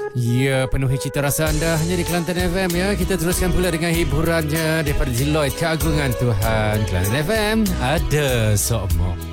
Ya, penuhi cita rasa anda hanya di Kelantan FM ya. Kita teruskan pula dengan hiburannya daripada Deloitte Keagungan Tuhan. Kelantan FM ada Sokmo.